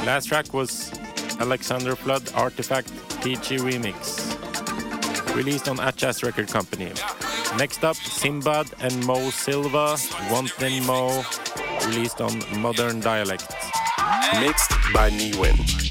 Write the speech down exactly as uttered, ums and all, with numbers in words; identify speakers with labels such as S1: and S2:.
S1: Last track was Alexander Flood Artifact Peachy Remix, released on Atchas Record Company. Next up, Simbad and Mo Silva, Wantin Mo, released on Modern Dialect.
S2: Mixed by Niwin.